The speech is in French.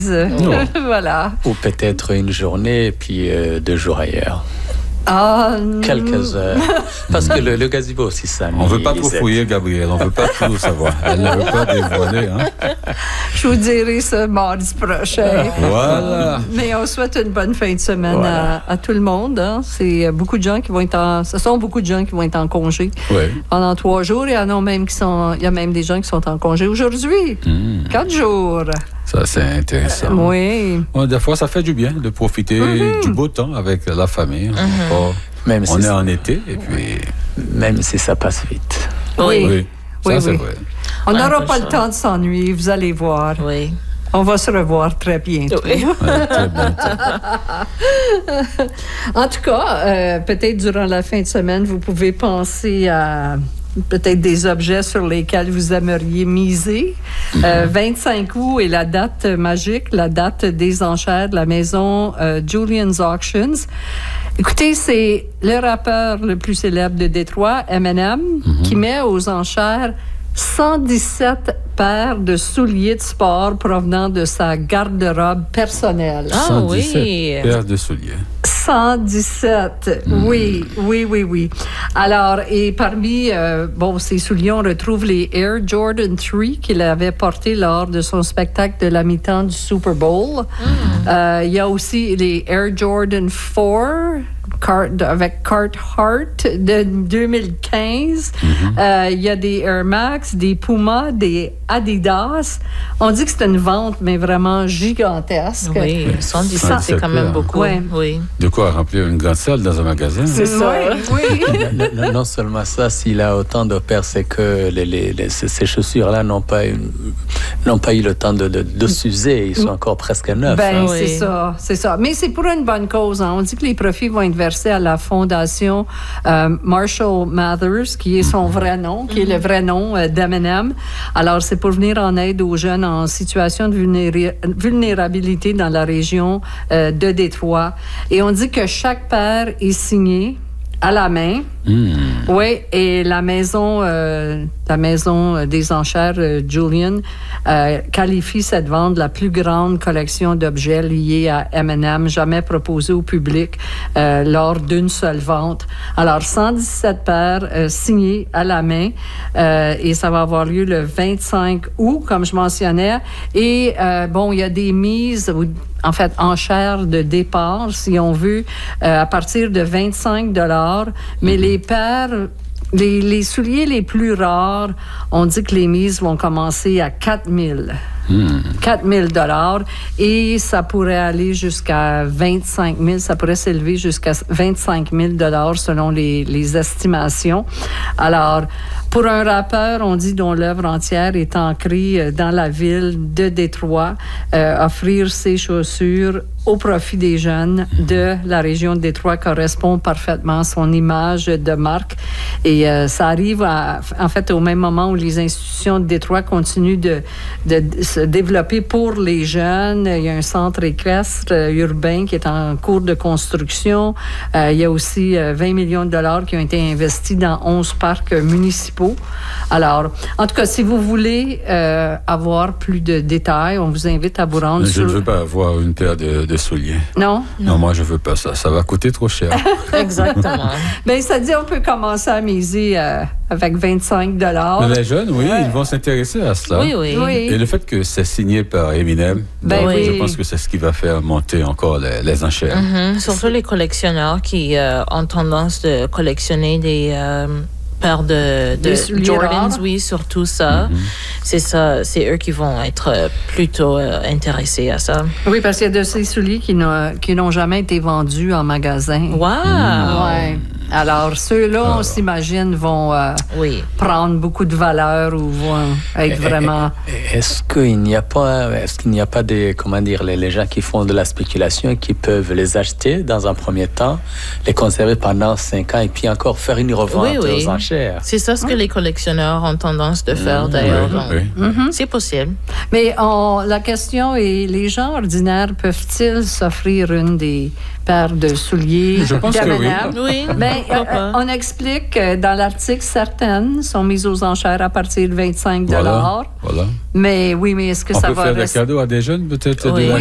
Voilà. Ou peut-être une journée et puis 2 jours ailleurs. Quelques heures. Parce que le gazebo aussi, ça. On ne veut pas trop fouiller, Gabrielle. On ne veut pas tout savoir. Elle ne veut pas dévoiler. Je vous dirai ce mardi prochain. Voilà. Mais on souhaite une bonne fin de semaine à tout le monde. C'est beaucoup de gens qui vont être ce sont beaucoup de gens qui vont être en congé pendant 3 jours. Il y a même des gens qui sont en congé aujourd'hui. 4 jours. Ça, c'est intéressant. Oui. Des fois, ça fait du bien de profiter du beau temps avec la famille. Même on est en été et puis... Même si ça passe vite. Oui. Ça, c'est vrai. On n'aura pas le temps de s'ennuyer, vous allez voir. Oui. On va se revoir très bientôt. Oui. Très bientôt. En tout cas, peut-être durant la fin de semaine, vous pouvez penser à... peut-être des objets sur lesquels vous aimeriez miser. 25 août est la date magique, la date des enchères de la maison Julian's Auctions. Écoutez, c'est le rappeur le plus célèbre de Détroit, Eminem, qui met aux enchères 117 paires de souliers de sport provenant de sa garde-robe personnelle. 117 paires de souliers. 117, oui. Alors, et parmi ces souliers, on retrouve les Air Jordan 3 qu'il avait portés lors de son spectacle de la mi-temps du Super Bowl. Il y a aussi les Air Jordan 4 avec Carhartt de 2015. Il y a des Air Max, des Puma, des Adidas. On dit que c'est une vente, mais vraiment gigantesque. Oui, 117, c'est quand même beaucoup. Oui. De quoi remplir une grande salle dans un magasin. C'est ça. Oui. Non seulement ça, s'il a autant de paires, c'est que ces chaussures-là n'ont pas eu le temps de s'user. Ils sont encore presque neufs. C'est ça. Mais c'est pour une bonne cause. On dit que les profits vont être versés à la fondation Marshall Mathers, qui est son vrai nom, qui est le vrai nom d'Eminem. Alors, c'est pour venir en aide aux jeunes en situation de vulnérabilité dans la région de Détroit. Et on dit que chaque paire est signée à la main. Oui, et la maison des enchères Julian qualifie cette vente de la plus grande collection d'objets liés à Eminem jamais proposée au public lors d'une seule vente. Alors, 117 paires signées à la main et ça va avoir lieu le 25 août, comme je mentionnais. Et il y a des mises... En fait, enchères de départ, si on veut, à partir de 25 $. Mais les paires, les souliers les plus rares, on dit que les mises vont commencer à 4 000 $. Et ça pourrait aller jusqu'à 25 000. Ça pourrait s'élever jusqu'à 25 000 $ selon les estimations. Alors, pour un rappeur, on dit, dont l'œuvre entière est ancrée dans la ville de Détroit, offrir ses chaussures au profit des jeunes de la région de Détroit correspond parfaitement à son image de marque. Et ça arrive, en fait, au même moment où les institutions de Détroit continuent de se développer pour les jeunes. Il y a un centre équestre urbain qui est en cours de construction. Il y a aussi 20 millions de $ qui ont été investis dans 11 parcs municipaux. Alors, en tout cas, si vous voulez avoir plus de détails, on vous invite à vous rendre Je ne veux pas avoir une paire de souliers. Non? Non, moi, je ne veux pas ça. Ça va coûter trop cher. Exactement. Bien, ça dit, on peut commencer à miser avec 25 $. Mais les jeunes, ils vont s'intéresser à cela. Oui. Et le fait que c'est signé par Eminem, je pense que c'est ce qui va faire monter encore les enchères. Surtout les collectionneurs qui ont tendance de collectionner des... paires de Jordans, surtout ça. C'est ça, c'est eux qui vont être plutôt intéressés à ça. Oui, parce qu'il y a de ces souliers qui n'ont jamais été vendus en magasin. Wow! Ouais. Alors, ceux-là, on s'imagine, vont prendre beaucoup de valeur ou vont être vraiment... Est-ce qu'il n'y a pas des, les gens qui font de la spéculation qui peuvent les acheter dans un premier temps, les conserver pendant 5 ans et puis encore faire une revente aux enchères? C'est ça ce que les collectionneurs ont tendance de faire d'ailleurs. C'est possible. Mais la question est, les gens ordinaires peuvent-ils s'offrir une des paires de souliers? Je pense que oui. Ben, on explique que dans l'article, certaines sont mises aux enchères à partir de 25 $. Voilà. Mais oui, mais est-ce que on ça peut va faire des cadeaux à des jeunes, peut-être? Oui.